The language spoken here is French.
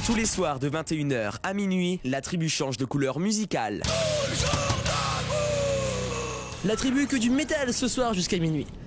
Tous les soirs de 21 h à minuit, la tribu change de couleur musicale. La tribu que du métal ce soir jusqu'à minuit.